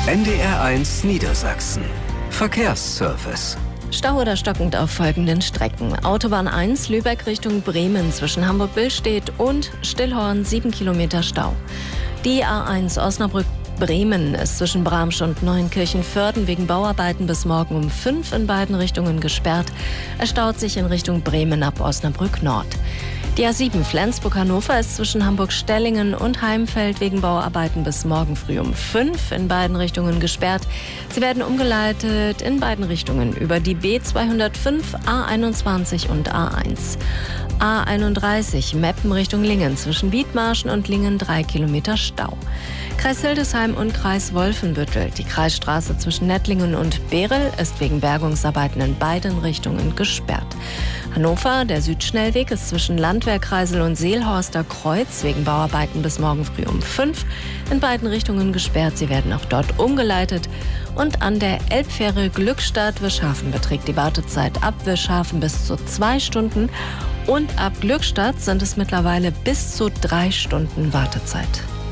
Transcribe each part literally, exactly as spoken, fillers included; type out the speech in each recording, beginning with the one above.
N D R eins Niedersachsen. Verkehrsservice. Stau oder stockend auf folgenden Strecken. Autobahn eins Lübeck Richtung Bremen zwischen Hamburg-Billstedt und Stillhorn sieben Kilometer Stau. Die A eins Osnabrück-Bremen ist zwischen Bramsch und Neuenkirchen-Vörden wegen Bauarbeiten bis morgen um fünf in beiden Richtungen gesperrt. Es staut sich in Richtung Bremen ab Osnabrück Nord. Die A sieben Flensburg-Hannover ist zwischen Hamburg-Stellingen und Heimfeld wegen Bauarbeiten bis morgen früh um fünf in beiden Richtungen gesperrt. Sie werden umgeleitet in beiden Richtungen über die B zweihundertfünf, A einundzwanzig und A eins. A einunddreißig Meppen Richtung Lingen zwischen Wiedmarschen und Lingen drei Kilometer Stau. Kreis Hildesheim und Kreis Wolfenbüttel. Die Kreisstraße zwischen Nettlingen und Berel ist wegen Bergungsarbeiten in beiden Richtungen gesperrt. Hannover, der Südschnellweg ist zwischen Landwehrkreisel und Seelhorster Kreuz wegen Bauarbeiten bis morgen früh um fünf in beiden Richtungen gesperrt. Sie werden auch dort umgeleitet. Und an der Elbfähre Glückstadt-Wischhafen beträgt die Wartezeit ab Wischhafen bis zu zwei Stunden. Und ab Glückstadt sind es mittlerweile bis zu drei Stunden Wartezeit.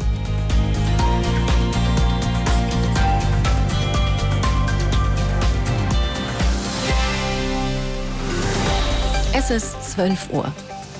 Es ist zwölf Uhr.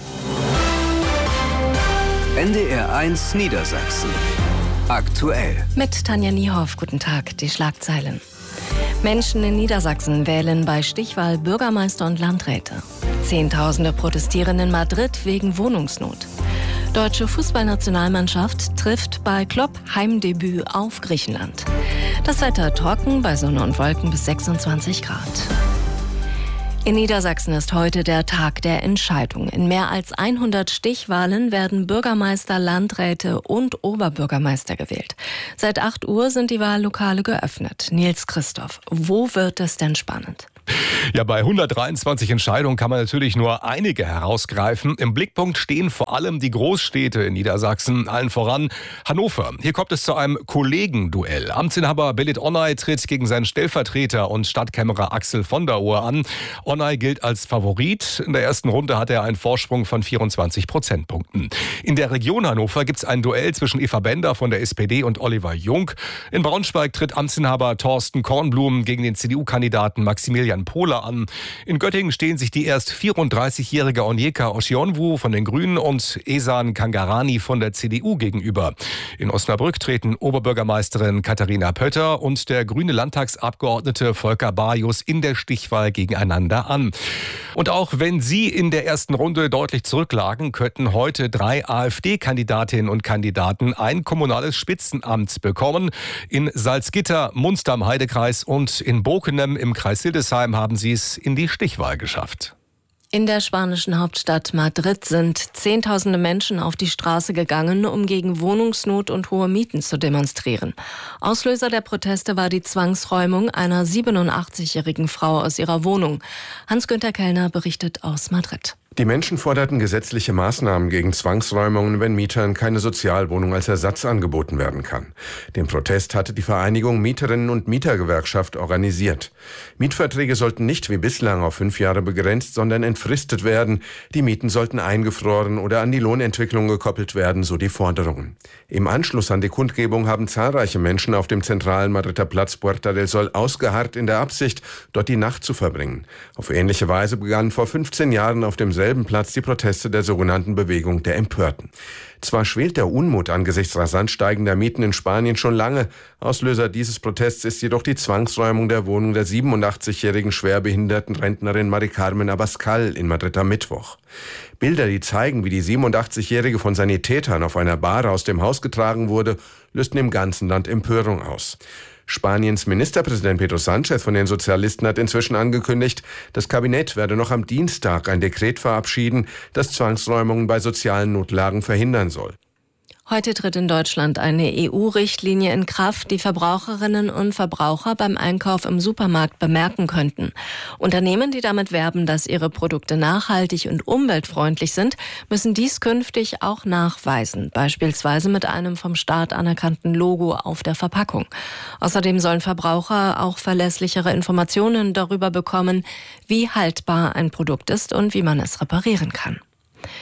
N D R eins Niedersachsen. Aktuell. Mit Tanja Niehoff, guten Tag, die Schlagzeilen. Menschen in Niedersachsen wählen bei Stichwahl Bürgermeister und Landräte. Zehntausende protestieren in Madrid wegen Wohnungsnot. Deutsche Fußballnationalmannschaft trifft bei Klopp Heimdebüt auf Griechenland. Das Wetter trocken bei Sonne und Wolken bis sechsundzwanzig Grad. In Niedersachsen ist heute der Tag der Entscheidung. In mehr als hundert Stichwahlen werden Bürgermeister, Landräte und Oberbürgermeister gewählt. Seit acht Uhr sind die Wahllokale geöffnet. Nils Christoph, wo wird es denn spannend? Ja, bei hundertdreiundzwanzig Entscheidungen kann man natürlich nur einige herausgreifen. Im Blickpunkt stehen vor allem die Großstädte in Niedersachsen, allen voran Hannover. Hier kommt es zu einem Kollegenduell. Amtsinhaber Belit Onay tritt gegen seinen Stellvertreter und Stadtkämmerer Axel von der Ohe an. Onay gilt als Favorit. In der ersten Runde hat er einen Vorsprung von vierundzwanzig Prozentpunkten. In der Region Hannover gibt es ein Duell zwischen Eva Bender von der S P D und Oliver Jung. In Braunschweig tritt Amtsinhaber Thorsten Kornblum gegen den C D U-Kandidaten Maximilian Pohler an. In Göttingen stehen sich die erst vierunddreißigjährige Onyeka Osionwu von den Grünen und Ehsan Kangarani von der C D U gegenüber. In Osnabrück treten Oberbürgermeisterin Katharina Pötter und der grüne Landtagsabgeordnete Volker Bajus in der Stichwahl gegeneinander an. Und auch wenn sie in der ersten Runde deutlich zurücklagen, könnten heute drei AfD-Kandidatinnen und Kandidaten ein kommunales Spitzenamt bekommen. In Salzgitter, Munster im Heidekreis und in Bokenem im Kreis Hildesheim haben sie es in die Stichwahl geschafft. In der spanischen Hauptstadt Madrid sind Zehntausende Menschen auf die Straße gegangen, um gegen Wohnungsnot und hohe Mieten zu demonstrieren. Auslöser der Proteste war die Zwangsräumung einer siebenundachtzigjährigen Frau aus ihrer Wohnung. Hans-Günther Kellner berichtet aus Madrid. Die Menschen forderten gesetzliche Maßnahmen gegen Zwangsräumungen, wenn Mietern keine Sozialwohnung als Ersatz angeboten werden kann. Den Protest hatte die Vereinigung Mieterinnen- und Mietergewerkschaft organisiert. Mietverträge sollten nicht wie bislang auf fünf Jahre begrenzt, sondern entfristet werden. Die Mieten sollten eingefroren oder an die Lohnentwicklung gekoppelt werden, so die Forderungen. Im Anschluss an die Kundgebung haben zahlreiche Menschen auf dem zentralen Madrider Platz Puerta del Sol ausgeharrt in der Absicht, dort die Nacht zu verbringen. Auf ähnliche Weise begannen vor fünfzehn Jahren auf demselben Platz die Proteste der sogenannten Bewegung der Empörten. Zwar schwelt der Unmut angesichts rasant steigender Mieten in Spanien schon lange. Auslöser dieses Protests ist jedoch die Zwangsräumung der Wohnung der siebenundachtzigjährigen schwerbehinderten Rentnerin Mari Carmen Abascal in Madrid am Mittwoch. Bilder, die zeigen, wie die siebenundachtzigjährige von Sanitätern auf einer Bar aus dem Haus getragen wurde, lösten im ganzen Land Empörung aus. Spaniens Ministerpräsident Pedro Sánchez von den Sozialisten hat inzwischen angekündigt, das Kabinett werde noch am Dienstag ein Dekret verabschieden, das Zwangsräumungen bei sozialen Notlagen verhindern soll. Heute tritt in Deutschland eine E U-Richtlinie in Kraft, die Verbraucherinnen und Verbraucher beim Einkauf im Supermarkt bemerken könnten. Unternehmen, die damit werben, dass ihre Produkte nachhaltig und umweltfreundlich sind, müssen dies künftig auch nachweisen, beispielsweise mit einem vom Staat anerkannten Logo auf der Verpackung. Außerdem sollen Verbraucher auch verlässlichere Informationen darüber bekommen, wie haltbar ein Produkt ist und wie man es reparieren kann.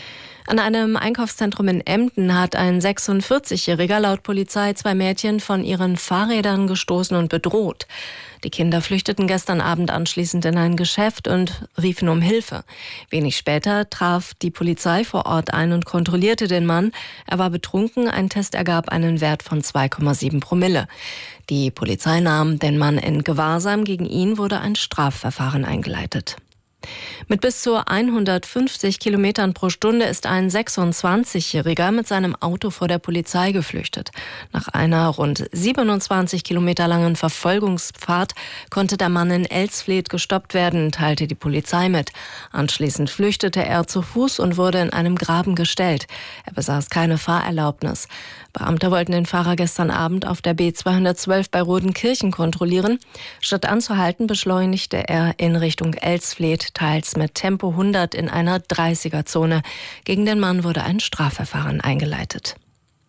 An einem Einkaufszentrum in Emden hat ein sechsundvierzigjähriger laut Polizei zwei Mädchen von ihren Fahrrädern gestoßen und bedroht. Die Kinder flüchteten gestern Abend anschließend in ein Geschäft und riefen um Hilfe. Wenig später traf die Polizei vor Ort ein und kontrollierte den Mann. Er war betrunken, ein Test ergab einen Wert von zwei Komma sieben Promille. Die Polizei nahm den Mann in Gewahrsam, gegen ihn wurde ein Strafverfahren eingeleitet. Mit bis zu hundertfünfzig Kilometern pro Stunde ist ein sechsundzwanzigjähriger mit seinem Auto vor der Polizei geflüchtet. Nach einer rund siebenundzwanzig Kilometer langen Verfolgungsfahrt konnte der Mann in Elsfleth gestoppt werden, teilte die Polizei mit. Anschließend flüchtete er zu Fuß und wurde in einem Graben gestellt. Er besaß keine Fahrerlaubnis. Beamte wollten den Fahrer gestern Abend auf der B zweihundertzwölf bei Rodenkirchen kontrollieren. Statt anzuhalten, beschleunigte er in Richtung Elsfleth, teils mit Tempo hundert in einer dreißiger-Zone. Gegen den Mann wurde ein Strafverfahren eingeleitet.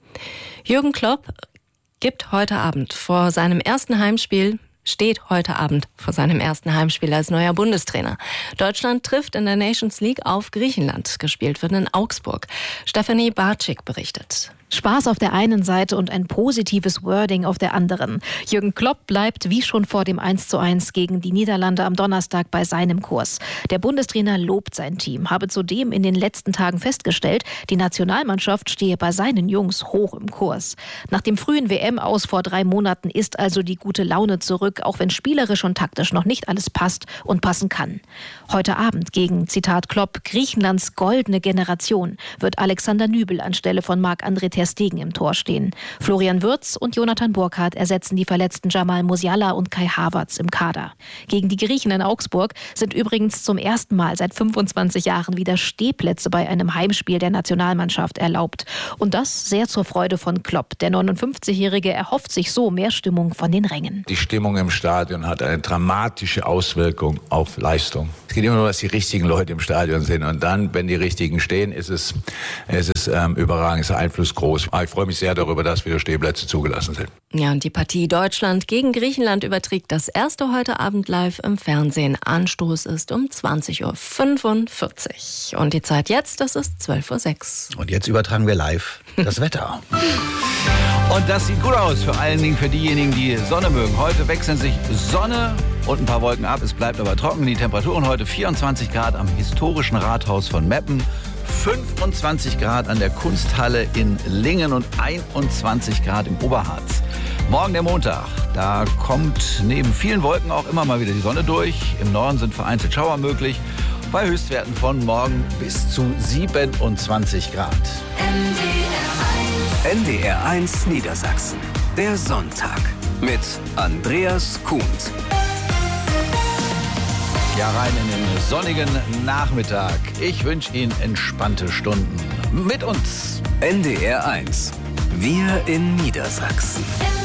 Jürgen Klopp gibt heute Abend vor seinem ersten Heimspiel steht heute Abend vor seinem ersten Heimspiel als neuer Bundestrainer. Deutschland trifft in der Nations League auf Griechenland. Gespielt wird in Augsburg. Stefanie Bartschik berichtet. Spaß auf der einen Seite und ein positives Wording auf der anderen. Jürgen Klopp bleibt wie schon vor dem eins zu eins gegen die Niederlande am Donnerstag bei seinem Kurs. Der Bundestrainer lobt sein Team, habe zudem in den letzten Tagen festgestellt, die Nationalmannschaft stehe bei seinen Jungs hoch im Kurs. Nach dem frühen W M-Aus vor drei Monaten ist also die gute Laune zurück, auch wenn spielerisch und taktisch noch nicht alles passt und passen kann. Heute Abend gegen, Zitat Klopp, Griechenlands goldene Generation wird Alexander Nübel anstelle von Marc-André ter Stegen im Tor stehen. Florian Wirtz und Jonathan Burkhardt ersetzen die verletzten Jamal Musiala und Kai Havertz im Kader. Gegen die Griechen in Augsburg sind übrigens zum ersten Mal seit fünfundzwanzig Jahren wieder Stehplätze bei einem Heimspiel der Nationalmannschaft erlaubt. Und das sehr zur Freude von Klopp. Der neunundfünfzigjährige erhofft sich so mehr Stimmung von den Rängen. Die Stimmung im Stadion hat eine dramatische Auswirkung auf Leistung. Es geht immer nur, dass die richtigen Leute im Stadion sind. Und dann, wenn die richtigen stehen, ist es, es ist ähm, überragend, ist der Einfluss groß. Ich freue mich sehr darüber, dass wieder Stehplätze zugelassen sind. Ja, und die Partie Deutschland gegen Griechenland überträgt das erste heute Abend live im Fernsehen. Anstoß ist um zwanzig Uhr fünfundvierzig. Und die Zeit jetzt, das ist zwölf Uhr sechs. Und jetzt übertragen wir live das Wetter. Und das sieht gut aus, vor allen Dingen für diejenigen, die Sonne mögen. Heute wechseln sich Sonne und ein paar Wolken ab. Es bleibt aber trocken. Die Temperaturen heute vierundzwanzig Grad am historischen Rathaus von Meppen. fünfundzwanzig Grad an der Kunsthalle in Lingen und einundzwanzig Grad im Oberharz. Morgen der Montag, da kommt neben vielen Wolken auch immer mal wieder die Sonne durch. Im Norden sind vereinzelt Schauer möglich, bei Höchstwerten von morgen bis zu siebenundzwanzig Grad. N D R eins Niedersachsen, der Sonntag mit Andreas Kuhnt. Ja, rein in den sonnigen Nachmittag. Ich wünsche Ihnen entspannte Stunden mit uns. N D R eins, wir in Niedersachsen.